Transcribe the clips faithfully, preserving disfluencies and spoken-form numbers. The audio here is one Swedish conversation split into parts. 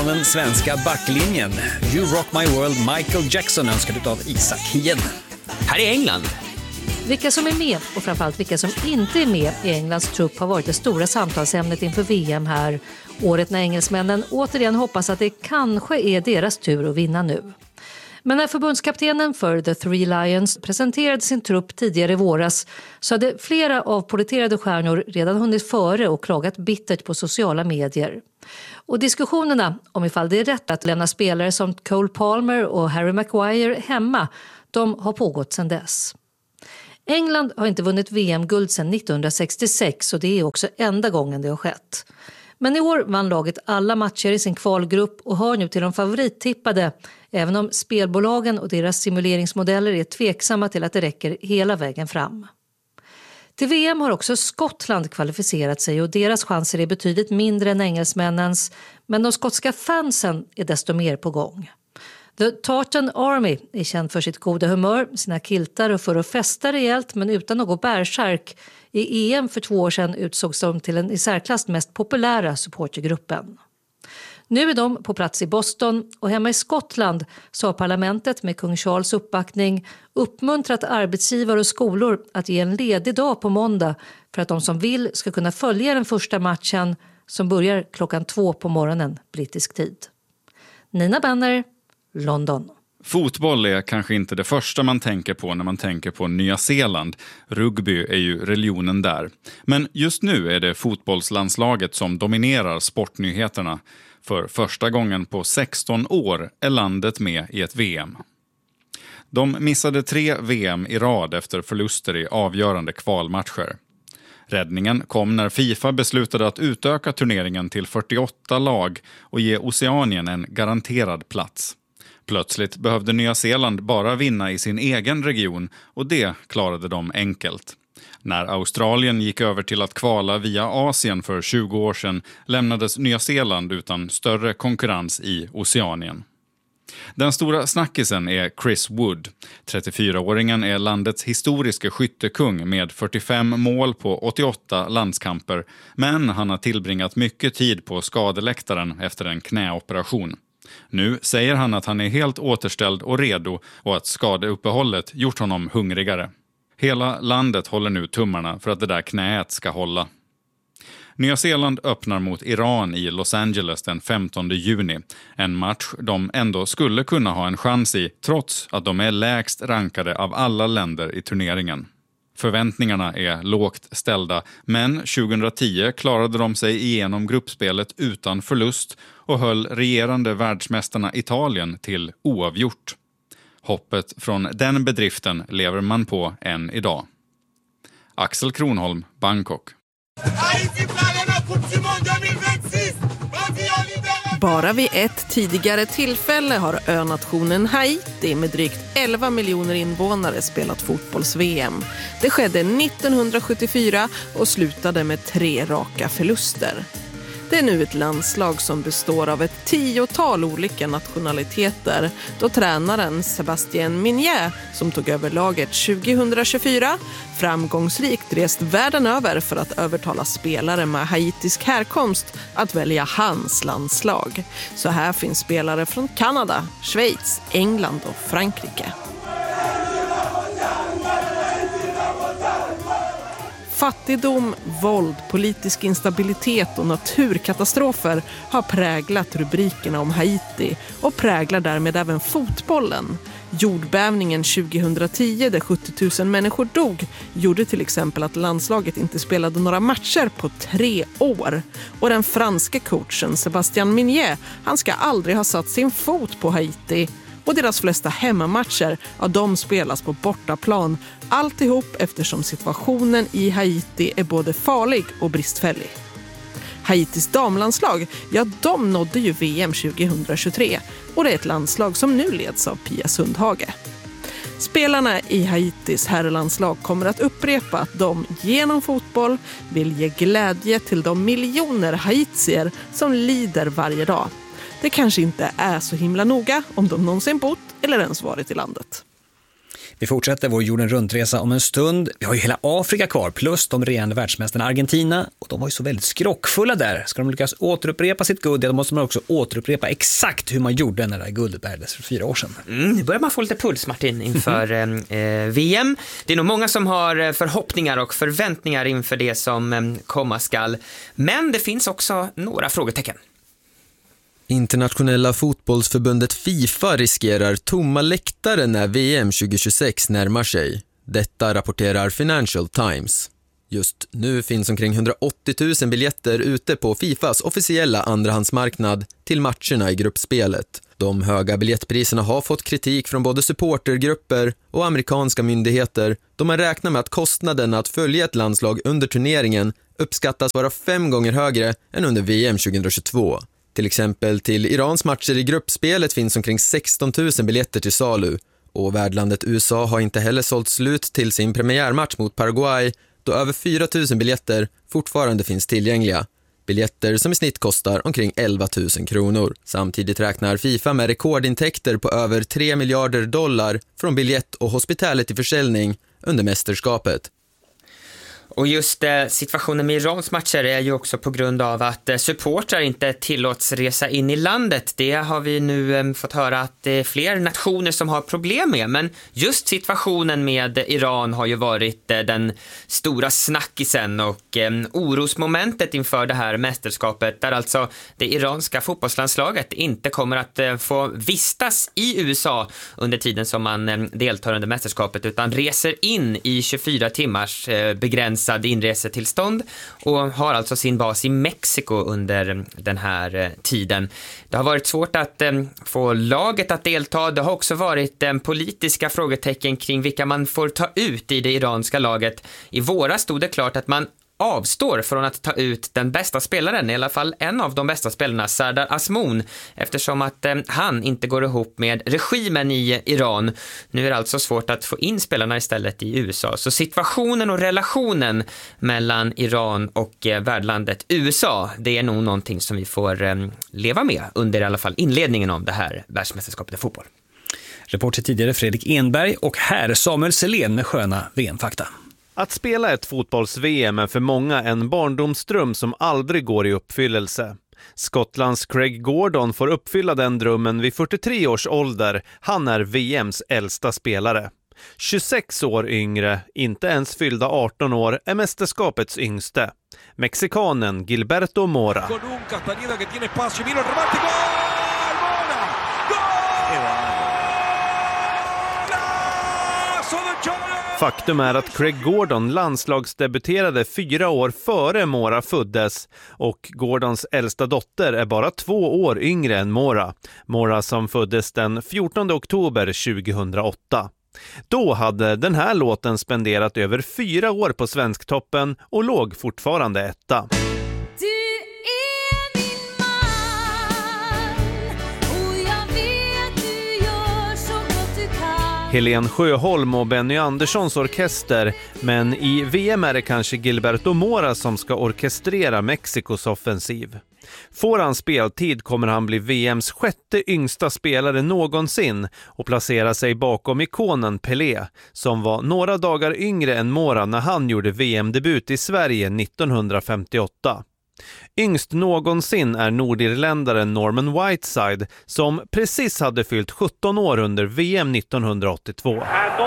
från den svenska backlinjen. You Rock My World, Michael Jackson, önskad av Isak Hien. Här i England. Vilka som är med och framförallt vilka som inte är med i Englands trupp har varit det stora samtalsämnet inför V M här. Året när engelsmännen återigen hoppas att det kanske är deras tur att vinna nu. Men när förbundskaptenen för The Three Lions presenterade sin trupp tidigare i våras så hade flera avpoliterade stjärnor redan hunnit före och klagat bittert på sociala medier. Och diskussionerna om ifall det är rätt att lämna spelare som Cole Palmer och Harry Maguire hemma, de har pågått sedan dess. England har inte vunnit V M-guld sedan nittonhundrasextiosex och det är också enda gången det har skett. Men i år vann laget alla matcher i sin kvalgrupp och hör nu till de favorittippade, även om spelbolagen och deras simuleringsmodeller är tveksamma till att det räcker hela vägen fram. Till V M har också Skottland kvalificerat sig och deras chanser är betydligt mindre än engelsmännens, men de skotska fansen är desto mer på gång. The Tartan Army är känd för sitt goda humör, sina kiltar och för att festa rejält men utan något bärsärk. I E M för två år sedan utsågs de till den i särklass mest populära supportergruppen. Nu är de på plats i Boston och hemma i Skottland så har parlamentet med kung Charles uppbackning uppmuntrat arbetsgivare och skolor att ge en ledig dag på måndag för att de som vill ska kunna följa den första matchen som börjar klockan två på morgonen brittisk tid. Nina Benner, London. Fotboll är kanske inte det första man tänker på när man tänker på Nya Zeeland. Rugby är ju religionen där. Men just nu är det fotbollslandslaget som dominerar sportnyheterna. För första gången på sexton år är landet med i ett V M. De missade tre V M i rad efter förluster i avgörande kvalmatcher. Räddningen kom när FIFA beslutade att utöka turneringen till fyrtioåtta lag och ge Oceanien en garanterad plats. Plötsligt behövde Nya Zeeland bara vinna i sin egen region och det klarade de enkelt. När Australien gick över till att kvala via Asien för tjugo år sedan lämnades Nya Zeeland utan större konkurrens i Oceanien. Den stora snackisen är Chris Wood. trettiofyraåringen är landets historiska skyttekung med fyrtiofem mål på åttioåtta landskamper, men han har tillbringat mycket tid på skadeläktaren efter en knäoperation. Nu säger han att han är helt återställd och redo och att skadeuppehållet gjort honom hungrigare. Hela landet håller nu tummarna för att det där knät ska hålla. Nya Zeeland öppnar mot Iran i Los Angeles den femtonde juni. En match de ändå skulle kunna ha en chans i trots att de är lägst rankade av alla länder i turneringen. Förväntningarna är lågt ställda, men tjugohundratio klarade de sig igenom gruppspelet utan förlust och höll regerande världsmästarna Italien till oavgjort. Hoppet från den bedriften lever man på än idag. Axel Kronholm, Bangkok. Bara vid ett tidigare tillfälle har önationen Haiti med drygt elva miljoner invånare spelat fotbolls-V M. Det skedde nittonhundrasjuttiofyra och slutade med tre raka förluster. Det är nu ett landslag som består av ett tiotal olika nationaliteter då tränaren Sébastien Mignet, som tog över laget tjugohundratjugofyra, framgångsrikt rest världen över för att övertala spelare med haitisk härkomst att välja hans landslag. Så här finns spelare från Kanada, Schweiz, England och Frankrike. Fattigdom, våld, politisk instabilitet och naturkatastrofer har präglat rubrikerna om Haiti och präglar därmed även fotbollen. Jordbävningen tjugohundratio där sjuttio tusen människor dog gjorde till exempel att landslaget inte spelade några matcher på tre år. Och den franska coachen Sébastien Mignet, han ska aldrig ha satt sin fot på Haiti. Och deras flesta hemmamatcher, ja, de spelas på bortaplan. Alltihop eftersom situationen i Haiti är både farlig och bristfällig. Haitis damlandslag, ja, de nådde ju V M tjugohundratjugotre och det är ett landslag som nu leds av Pia Sundhage. Spelarna i Haitis herrlandslag kommer att upprepa att de genom fotboll vill ge glädje till de miljoner haitier som lider varje dag. Det kanske inte är så himla noga om de någonsin bott eller ens varit i landet. Vi fortsätter vår jorden runtresa om en stund. Vi har ju hela Afrika kvar, plus de regerande världsmästarna Argentina. Och de var ju så väldigt skrockfulla där. Ska de lyckas återupprepa sitt guld, då måste man också återupprepa exakt hur man gjorde när det här guldet bärdes för fyra år sedan. Mm, nu börjar man få lite puls, Martin, inför eh, V M. Det är nog många som har förhoppningar och förväntningar inför det som eh, komma skall. Men det finns också några frågetecken. Internationella fotbollsförbundet FIFA riskerar tomma läktare när V M tjugohundratjugosex närmar sig. Detta rapporterar Financial Times. Just nu finns omkring hundraåttio tusen biljetter ute på FIFAs officiella andrahandsmarknad till matcherna i gruppspelet. De höga biljettpriserna har fått kritik från både supportergrupper och amerikanska myndigheter, då man räknar med att kostnaden att följa ett landslag under turneringen uppskattas vara fem gånger högre än under V M tjugohundratjugotvå. Till exempel till Irans matcher i gruppspelet finns omkring sexton tusen biljetter till salu, och värdlandet U S A har inte heller sålt slut till sin premiärmatch mot Paraguay, då över fyra tusen biljetter fortfarande finns tillgängliga. Biljetter som i snitt kostar omkring elva tusen kronor. Samtidigt räknar FIFA med rekordintäkter på över tre miljarder dollar från biljett- och hospitality-försäljning under mästerskapet. Och just eh, situationen med Irans matcher är ju också på grund av att eh, supportrar inte tillåts resa in i landet. Det har vi nu eh, fått höra att det är fler nationer som har problem med. Men just situationen med Iran har ju varit eh, den stora snackisen och eh, orosmomentet inför det här mästerskapet. Där alltså det iranska fotbollslandslaget inte kommer att eh, få vistas i U S A under tiden som man eh, deltar under mästerskapet, utan reser in i tjugofyra timmars eh, begränsning inresetillstånd och har alltså sin bas i Mexiko under den här tiden. Det har varit svårt att eh, få laget att delta. Det har också varit eh, politiska frågetecken kring vilka man får ta ut i det iranska laget. I våras stod det klart att man avstår från att ta ut den bästa spelaren, i alla fall en av de bästa spelarna, Sardar Azmoun, eftersom att eh, han inte går ihop med regimen i Iran. Nu är det alltså svårt att få in spelarna istället i U S A. Så situationen och relationen mellan Iran och eh, värdlandet U S A, det är nog någonting som vi får eh, leva med under i alla fall inledningen av det här världsmästerskapet i fotboll. Reporter tidigare Fredrik Enberg, och här Samuel Selén med sköna V M-fakta. Att spela ett fotbolls-V M är för många en barndomsdröm som aldrig går i uppfyllelse. Skottlands Craig Gordon får uppfylla den drömmen vid fyrtiotre års ålder. Han är V M:s äldsta spelare. tjugosex år yngre, inte ens fyllda arton år, är mästerskapets yngste. Mexikanen Gilberto Mora. Faktum är att Craig Gordon landslagsdebuterade fyra år före Mora föddes, och Gordons äldsta dotter är bara två år yngre än Mora. Mora som föddes den fjortonde oktober tjugohundraåtta. Då hade den här låten spenderat över fyra år på Svensktoppen och låg fortfarande etta. Helen Sjöholm och Benny Anderssons orkester, men i V M är det kanske Gilberto Mora som ska orkestrera Mexikos offensiv. Får han speltid kommer han bli V M:s sjätte yngsta spelare någonsin och placera sig bakom ikonen Pelé, som var några dagar yngre än Mora när han gjorde V M-debut i Sverige nittonhundrafemtioåtta. Yngst någonsin är nordirländaren Norman Whiteside, som precis hade fyllt sjutton år under V M nittonhundraåttiotvå.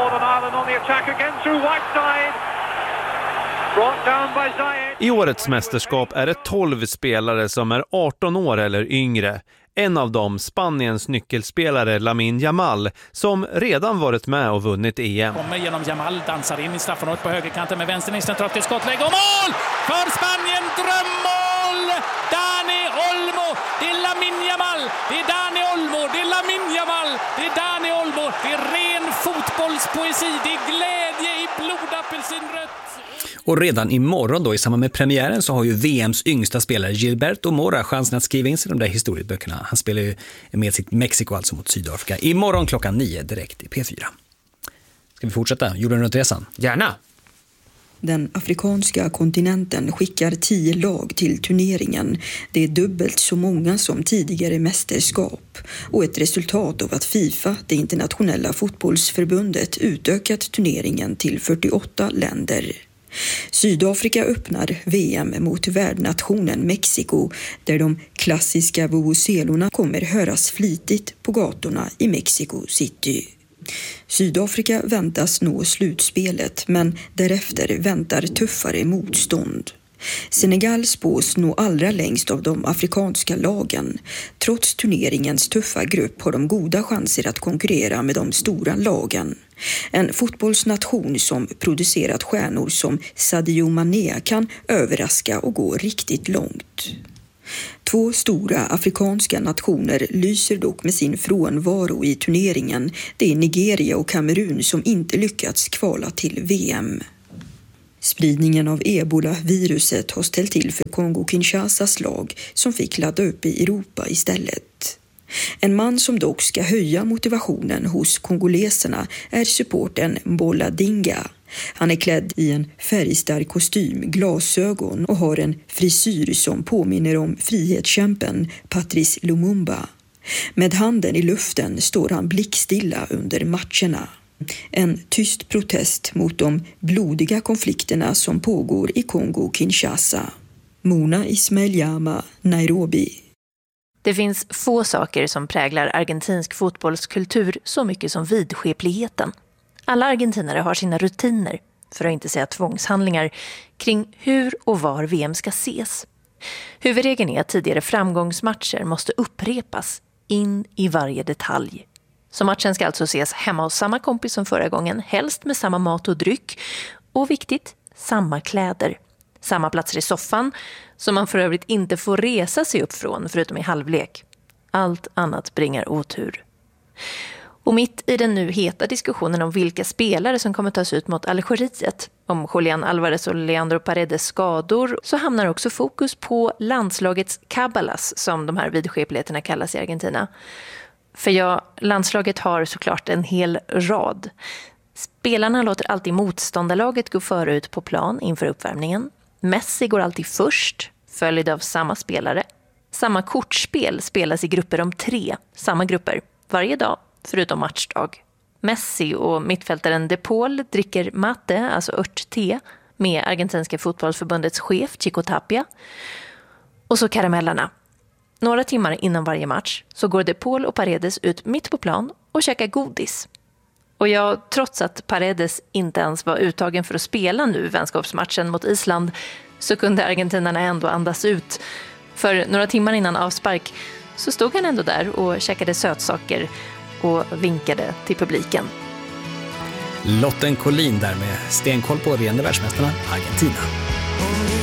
I årets mästerskap är det tolv spelare som är arton år eller yngre. En av dem, Spaniens nyckelspelare Lamine Yamal, som redan varit med och vunnit E M. Kommer genom Yamal, dansar in i straffområdet på högerkanten med vänsternisten, trött i skottlägg och mål! För Spanien, drömmål! Dani Olmo, det är Lamine Yamal, det är Dani Olmo, det är Lamine Yamal, det är Dani Olmo, det är ren fotbollspoesi, det är glädje i blodapelsinrött. Och redan imorgon då i samband med premiären så har ju V M:s yngsta spelare Gilberto Mora chansen att skriva in sig de där historieböckerna. Han spelar ju med sitt Mexiko alltså mot Sydafrika. Imorgon klockan nio direkt i P fyra. Ska vi fortsätta jorden runt resan? Gärna. Den afrikanska kontinenten skickar tio lag till turneringen. Det är dubbelt så många som tidigare mästerskap och ett resultat av att FIFA, det internationella fotbollsförbundet, utökat turneringen till fyrtioåtta länder. Sydafrika öppnar V M mot värdnationen Mexiko, där de klassiska vuvuzelorna kommer höras flitigt på gatorna i Mexico City. Sydafrika väntas nå slutspelet, men därefter väntar tuffare motstånd. Senegal spås nå allra längst av de afrikanska lagen. Trots turneringens tuffa grupp har de goda chanser att konkurrera med de stora lagen. En fotbollsnation som producerat stjärnor som Sadio Mané kan överraska och gå riktigt långt. Två stora afrikanska nationer lyser dock med sin frånvaro i turneringen. Det är Nigeria och Kamerun som inte lyckats kvala till V M. Spridningen av Ebola-viruset har ställt till för Kongo-Kinshasas lag som fick ladda upp i Europa istället. En man som dock ska höja motivationen hos kongoleserna är supporten Mbola Dinga. Han är klädd i en färgstark kostym, glasögon och har en frisyr som påminner om frihetskämpen Patrice Lumumba. Med handen i luften står han blickstilla under matcherna. En tyst protest mot de blodiga konflikterna som pågår i Kongo-Kinshasa. Mona Ismail-Jama, Nairobi. Det finns få saker som präglar argentinsk fotbollskultur så mycket som vidskepligheten. Alla argentinare har sina rutiner, för att inte säga tvångshandlingar, kring hur och var V M ska ses. Huvudregeln är att tidigare framgångsmatcher måste upprepas in i varje detalj. Så matchen ska alltså ses hemma hos samma kompis som förra gången, helst med samma mat och dryck. Och viktigt, samma kläder. Samma platser i soffan, som man för övrigt inte får resa sig upp från förutom i halvlek. Allt annat bringar otur. Och mitt i den nu heta diskussionen om vilka spelare som kommer tas ut mot Algeriet, om Julián Álvarez och Leandro Paredes skador, så hamnar också fokus på landslagets kabbalas, som de här vidskepligheterna kallas i Argentina. För ja, landslaget har såklart en hel rad. Spelarna låter alltid motståndarlaget gå före ut på plan inför uppvärmningen. Messi går alltid först, följd av samma spelare. Samma kortspel spelas i grupper om tre, samma grupper, varje dag, förutom matchdag. Messi och mittfältaren De Paul dricker mate, alltså ört-te, med argentinska fotbollsförbundets chef Chico Tapia. Och så karamellerna. Några timmar innan varje match så går De Paul och Paredes ut mitt på plan och käkar godis. Och jag, trots att Paredes inte ens var uttagen för att spela nu vänskapsmatchen mot Island, så kunde argentinarna ändå andas ut. För några timmar innan avspark så stod han ändå där och käkade sötsaker och vinkade till publiken. Lotten Collin där med stenkoll på regerande världsmästarna Argentina.